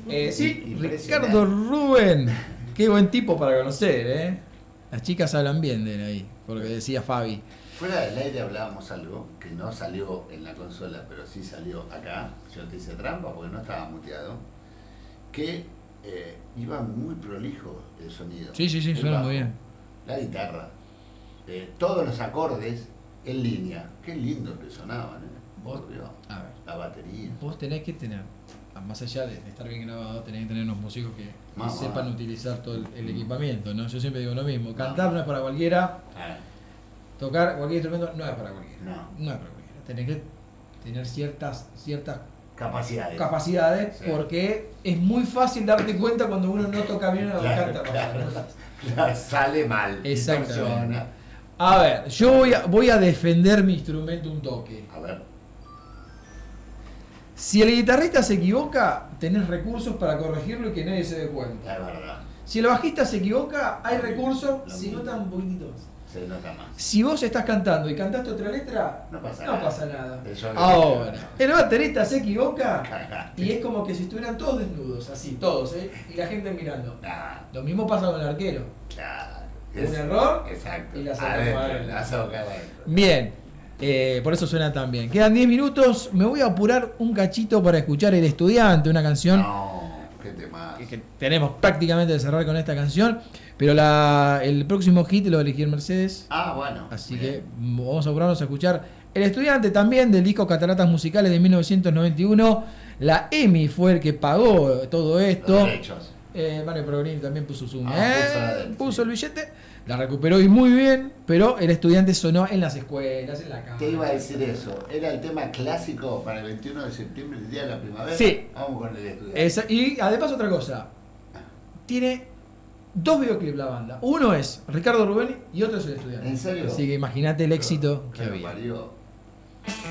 Sí, Ricardo Rubén. Qué buen tipo para conocer, ¿eh? Las chicas hablan bien de él ahí, por lo que decía Fabi. Fuera del aire hablábamos algo que no salió en la consola, pero sí salió acá. Yo te hice trampa porque no estaba muteado. Que iba muy prolijo el sonido. Sí, El suena bajo, muy bien. la guitarra, todos los acordes en línea. Qué lindo que sonaban, Vos, Dios. a ver, La batería. vos tenés que tener, más allá de estar bien grabado, tenés que tener unos músicos que Vamos, sepan utilizar todo el equipamiento, ¿no? Yo siempre digo lo mismo, cantar no es para cualquiera, tocar cualquier instrumento no es para cualquiera. No es para cualquiera. Tenés que tener ciertas capacidades Sí. porque es muy fácil darte cuenta cuando uno no toca bien o canta mal. Sale mal. Exactamente. Distorsiona. A ver, yo voy a defender mi instrumento un toque. A ver. Si el guitarrista se equivoca, tenés recursos para corregirlo y que nadie se dé cuenta. Es verdad. Si el bajista se equivoca, hay recursos, Lo se mismo. nota un poquitito más. Se nota más. Si vos estás cantando y cantaste otra letra, No pasa nada. Eso es Ahora, que- el baterista se equivoca Cagaste. y es como que si estuvieran todos desnudos, así, todos, y la gente mirando. Nah, Lo mismo pasa con el arquero. claro. Un error Exacto. y la sacamos Adentro, adentro. la saca adentro. Bien, por eso suena tan bien. Quedan 10 minutos, me voy a apurar un cachito para escuchar El Estudiante, una canción No, qué tema. que tenemos prácticamente de cerrar con esta canción, pero el próximo hit lo eligió Mercedes, Bueno. así bien. que vamos a apurarnos a escuchar El Estudiante también del disco Cataratas Musicales de 1991. La EMI fue el que pagó todo esto. Los derechos. Mario Progrini también puso puso el billete, la recuperó y muy bien, pero El Estudiante sonó en las escuelas, en la casa. Te iba a decir eso. ¿Era el tema clásico para el 21 de septiembre, el día de la primavera? Sí. Vamos con el estudiante. Y además otra cosa, tiene 2 videoclips la banda. Uno es Ricardo Rubén y otro es El Estudiante. ¿En serio? Así que imagínate el éxito que Pero había. parió.